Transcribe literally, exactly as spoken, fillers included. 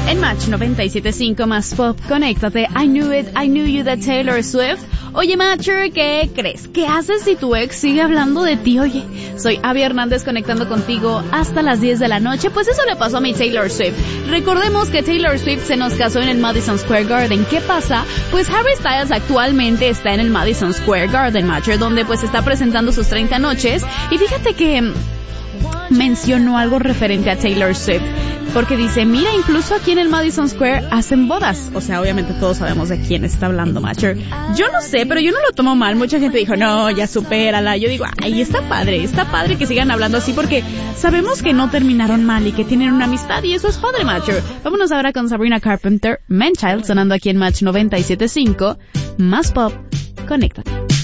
En Match noventa y siete punto cinco más pop, conéctate. I Knew It, I Knew You de Taylor Swift. Oye, Matcher, ¿qué crees? ¿Qué haces si tu ex sigue hablando de ti? Oye, soy Abby Hernández conectando contigo hasta las diez de la noche. Pues eso le pasó a mi Taylor Swift. Recordemos que Taylor Swift se nos casó en el Madison Square Garden. ¿Qué pasa? Pues Harry Styles actualmente está en el Madison Square Garden, Matcher, donde pues está presentando sus treinta noches. Y fíjate que mencionó algo referente a Taylor Swift, porque dice, mira, incluso aquí en el Madison Square hacen bodas. O sea, obviamente todos sabemos de quién está hablando, Matcher. Yo no sé, pero yo no lo tomo mal. Mucha gente dijo, no, ya supérala. Yo digo, ay, está padre, está padre que sigan hablando así, porque sabemos que no terminaron mal y que tienen una amistad, y eso es padre, Matcher. Vámonos ahora con Sabrina Carpenter, Man Child, sonando aquí en Match noventa y siete punto cinco. Más pop, conéctate.